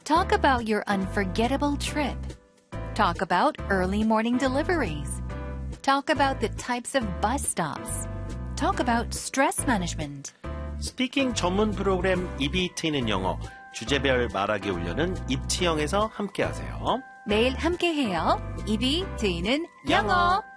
Talk about your unforgettable trip. Talk about early morning deliveries. Talk about the types of bus stops. Talk about stress management. 스피킹 전문 프로그램 입이 트이는 영어 주제별 말하기 훈련은 입치형에서 함께하세요. 매일 함께해요. 입이 트이는 영어.